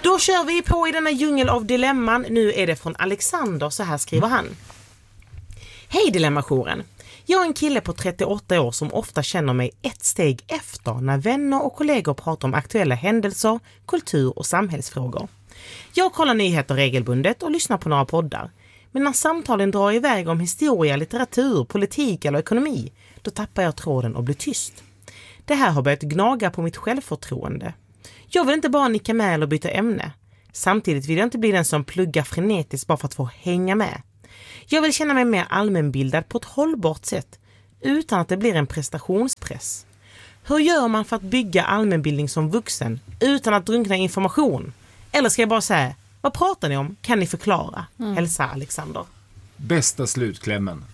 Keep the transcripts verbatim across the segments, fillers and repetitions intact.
Då kör vi på i denna djungel av dilemman. Nu är det från Alexander, så här skriver han. Hej Dilemmajouren. Jag är en kille på trettioåtta år som ofta känner mig ett steg efter när vänner och kollegor pratar om aktuella händelser, kultur och samhällsfrågor. Jag kollar nyheter regelbundet och lyssnar på några poddar. Men när samtalen drar iväg om historia, litteratur, politik eller ekonomi, då tappar jag tråden och blir tyst. Det här har börjat gnaga på mitt självförtroende. Jag vill inte bara nicka med eller byta ämne. Samtidigt vill jag inte bli den som pluggar frenetiskt bara för att få hänga med. Jag vill känna mig mer allmänbildad på ett hållbart sätt utan att det blir en prestationspress. Hur gör man för att bygga allmänbildning som vuxen utan att drunkna information? Eller ska jag bara säga, vad pratar ni om? Kan ni förklara? Mm. Hälsa Alexander. Bästa slutklämmen.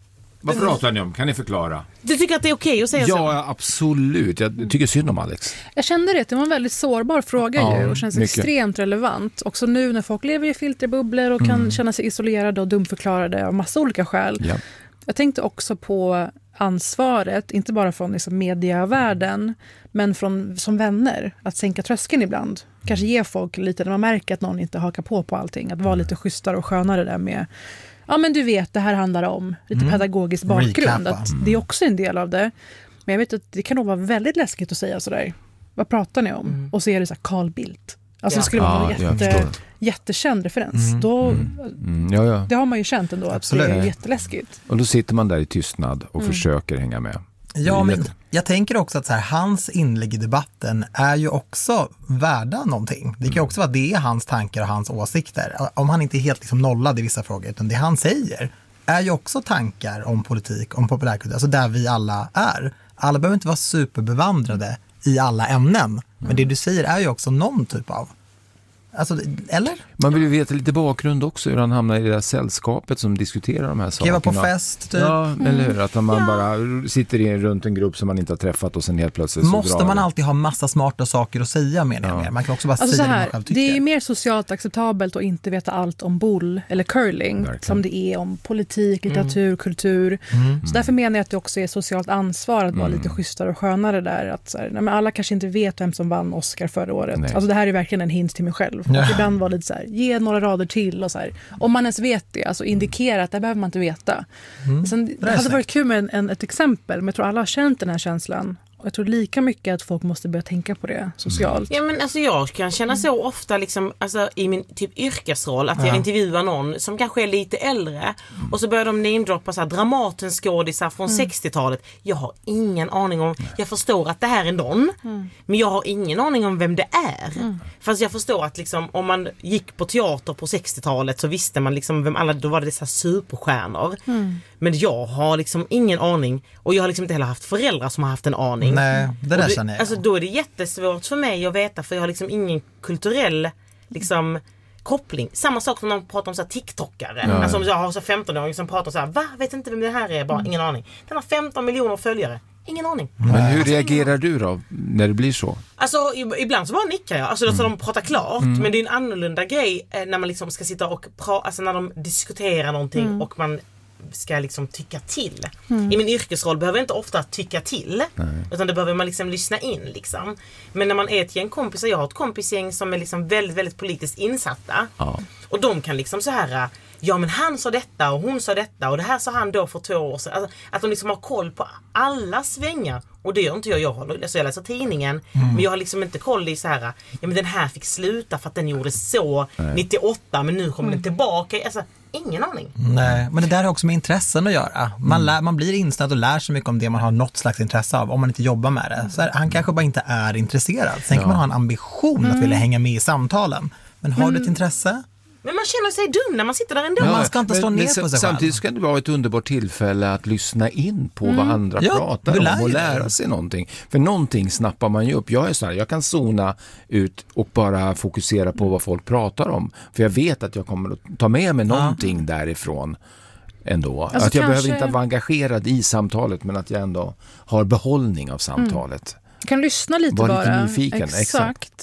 Vad pratar ni om? Kan ni förklara? Du tycker att det är okej att säga ja, så? Ja, absolut. Jag tycker synd om Alex. Jag kände det. Det var en väldigt sårbar fråga ja, ju och känns mycket. extremt relevant. Också nu när folk lever i filterbubblor och mm. kan känna sig isolerade och dumförklarade av massa olika skäl. Ja. Jag tänkte också på ansvaret, inte bara från liksom medievärlden, men från som vänner, att sänka tröskeln ibland. Kanske ge folk lite, när man märker att någon inte hakar på på allting, att vara lite schysstare och skönare där med, ja men du vet, det här handlar om lite mm. pedagogisk bakgrund, att det är också en del av det. Men jag vet att det kan nog vara väldigt läskigt att säga sådär, vad pratar ni om? Mm. Och så är det så här Carl Bildt. Alltså ja. det skulle vara en ja, jätte, jättekänd referens. Mm. Då, mm. Mm. Ja, ja. Det har man ju känt ändå. Absolut. Att det är jätteläskigt. Och då sitter man där i tystnad och mm. försöker hänga med. Ja, men jag tänker också att så här, hans inlägg i debatten är ju också värda någonting. Det kan ju också vara det är hans tankar och hans åsikter. Om han inte är helt liksom nollad i vissa frågor, utan det han säger är ju också tankar om politik, om populärkultur, alltså där vi alla är. Alla behöver inte vara superbevandrade i alla ämnen, mm. men det du säger är ju också någon typ av, alltså, eller? Man vill ju veta lite bakgrund också, hur han hamnar i det där sällskapet som diskuterar de här sakerna. Skriva på fest, typ. Ja, mm. eller hur? Att man ja. bara sitter i, runt en grupp som man inte har träffat och sen helt plötsligt så måste drar man det. alltid ha massa smarta saker att säga med det. Ja. Man kan också bara alltså säga så här, det man själv tycker. det är mer socialt acceptabelt att inte veta allt om boll eller curling. Verkligen. Som det är om politik, litteratur, mm. kultur. Mm. Så därför menar jag att det också är socialt ansvar att vara mm. lite schysstare och skönare där. Att så här, nej, men alla kanske inte vet vem som vann Oscar förra året. Nej. Alltså det här är verkligen en hint till mig själv. Ja. Och ibland var lite så här, ge några rader till och så här. Om man ens vet det, alltså indikera att det behöver man inte veta. Mm. Sen, det hade varit kul med en, en, ett exempel, men jag tror alla har känt den här känslan. Och jag tror lika mycket att folk måste börja tänka på det socialt. Ja, men alltså jag kan känna så ofta liksom, alltså, i min typ yrkesroll att jag ja. intervjuar någon som kanske är lite äldre mm. och så börjar de namedroppa så här Dramatens skådisar från mm. sextiotalet. Jag har ingen aning om, jag förstår att det här är någon, mm. men jag har ingen aning om vem det är. Mm. Fast jag förstår att liksom, om man gick på teater på sextiotalet så visste man liksom vem alla, då var det dessa superstjärnor. Mm. Men jag har liksom ingen aning, och jag har liksom inte heller haft föräldrar som har haft en aning. Nej, det där det, känner jag. Alltså då är det jättesvårt för mig att veta, för jag har liksom ingen kulturell liksom koppling. Samma sak som när man pratar om så här TikTokare. Ja, alltså om jag har så femton-åringar som pratar så här, va? Vet inte vem det här är? Bara mm. ingen aning. Den har femton miljoner följare. Ingen aning. Men hur alltså, reagerar du då när det blir så? Alltså ibland så bara nickar jag. Alltså mm. så de pratar klart. Mm. Men det är en annorlunda grej när man liksom ska sitta och prata, alltså när de diskuterar någonting mm. och man ska liksom tycka till. Mm. I min yrkesroll behöver jag inte ofta tycka till. Nej. Utan det behöver man liksom lyssna in liksom. Men när man är ett gäng kompisar, jag har ett kompisgäng som är liksom väldigt, väldigt politiskt insatta. Ja. Och de kan liksom så här, ja men han sa detta och hon sa detta och det här sa han då för två år sedan. Alltså, att de liksom har koll på alla svängar. Och det gör inte jag. Jag, håller, alltså jag läser tidningen. Mm. Men jag har liksom inte koll i så här, ja men den här fick sluta för att den gjorde så Nej. nittioåtta, men nu kommer mm. den tillbaka. Alltså, ingen aning. Nej, men det där har också med intressen att göra. Man, mm. lär, man blir inställd och lär sig mycket om det man har något slags intresse av, om man inte jobbar med det. Så här, han kanske bara inte är intresserad. Sen kan ja. man ha en ambition mm. att vilja hänga med i samtalen. Men har mm. du ett intresse? Men man känner sig dum när man sitter där ändå. Ja, man ska inte stå ner på sig samtidigt ska det vara ett underbart tillfälle att lyssna in på mm. vad andra ja, pratar om och lära det. sig någonting. För någonting snappar man ju upp. Jag är så här, jag kan zona ut och bara fokusera på vad folk pratar om. För jag vet att jag kommer att ta med mig någonting ja. därifrån ändå. Alltså att jag kanske... behöver inte vara engagerad i samtalet, men att jag ändå har behållning av samtalet. Mm. Kan lyssna lite Var bara. Lite nyfiken. Exakt. Exakt.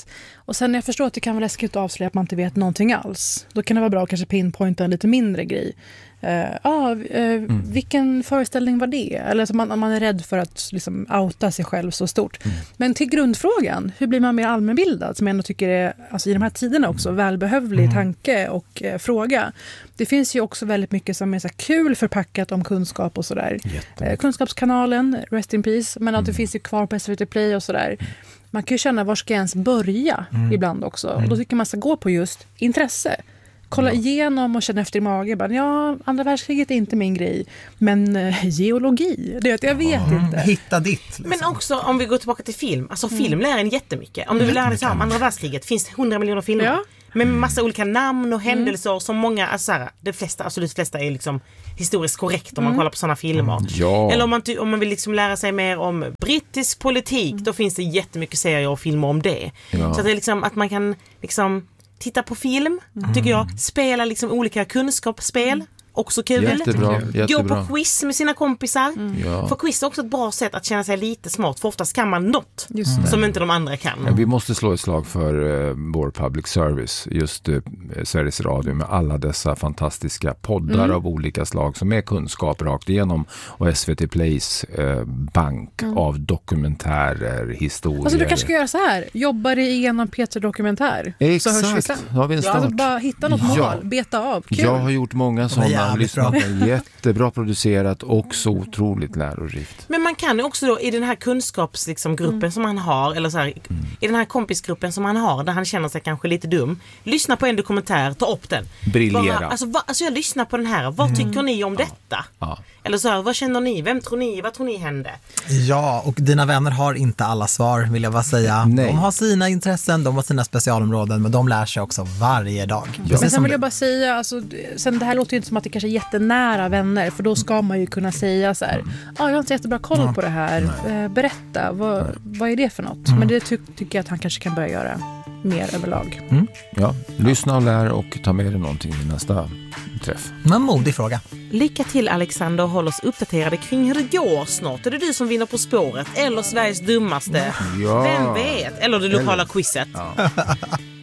Och sen jag förstår att det kan vara läskigt att avslöja att man inte vet någonting alls. Då kan det vara bra att kanske pinpointa en lite mindre grej. Uh, ah, uh, mm. Vilken föreställning var det? Eller alltså man, man är rädd för att liksom outa sig själv så stort. Mm. Men till grundfrågan, hur blir man mer allmänbildad? Som jag ändå tycker är, alltså i de här tiderna också, välbehövlig mm. tanke och eh, fråga. Det finns ju också väldigt mycket som är så kul förpackat om kunskap och sådär. Eh, kunskapskanalen, Rest in Peace, men att mm. det finns ju kvar på S V T Play och sådär. Man kan ju känna var ska jag ens börja mm. ibland också. Mm. Och då tycker man ska gå på just intresse. Kolla ja. igenom och känna efter i magen. Bara, ja, andra världskriget är inte min grej. Men eh, geologi, det jag vet ja. inte. Hitta ditt. Liksom. Men också om vi går tillbaka till film. Alltså mm. film lär en jättemycket. Om du vill lära dig om andra världskriget finns hundra miljoner filmer. Ja. Med massa olika namn och händelser mm. som många, alltså de flesta, absolut flesta är liksom historiskt korrekt om man mm. kollar på sådana filmer. Ja. Eller om man, om man vill liksom lära sig mer om brittisk politik, mm. då finns det jättemycket serier och filmer om det. Ja. Så att det är liksom att man kan liksom titta på film, mm. tycker jag. Spela liksom olika kunskapsspel. Mm. Också kul. Jättebra, jättebra. Gå på quiz med sina kompisar. Mm. Ja. För quiz är också ett bra sätt att känna sig lite smart. För oftast kan man något mm. som inte de andra kan. Ja, vi måste slå ett slag för uh, vår public service. Just uh, Sveriges Radio med alla dessa fantastiska poddar mm. av olika slag som är kunskap rakt igenom. Och S V T Plays uh, bank mm. av dokumentärer, historier. Alltså du kanske ska göra så här. Jobba dig igenom Peter Dokumentär. Exakt. Så hörs vi sen. Då har vi en start. Ja, alltså bara hitta något mål. Ja. Beta av. Kul. Jag har gjort många sådana. Jättebra producerat och så otroligt lärorikt. Men man kan ju också då i den här kunskapsgruppen liksom, mm. som han har, eller så här, mm. i den här kompisgruppen som han har, där han känner sig kanske lite dum, lyssna på en dokumentär, ta upp den. Briljera. Bara, alltså, va, alltså jag lyssnar på den här, vad mm. tycker ni om detta? Ja. Ja. Eller så här, vad känner ni? Vem tror ni? Vad tror ni hände? Ja, och dina vänner har inte alla svar, vill jag bara säga. Nej. De har sina intressen, de har sina specialområden, men de lär sig också varje dag. Ja. Men sen vill jag bara säga, alltså, sen det här låter ju inte som att det kanske är jättenära vänner, för då ska man ju kunna säga så här, ja, ah, jag har inte jättebra koll ja. på det här. Nej. Berätta, vad, vad är det för något? Mm. Men det ty- tycker jag att han kanske kan börja göra mer överlag. Mm. Ja, lyssna och lär och ta med dig någonting i nästa träff. Men modig fråga. Lycka till Alexander och håll oss uppdaterade kring hur det går snart. Är det du som vinner På spåret eller Sveriges dummaste? Ja. Vem vet? Eller det lokala eller. quizet. Ja.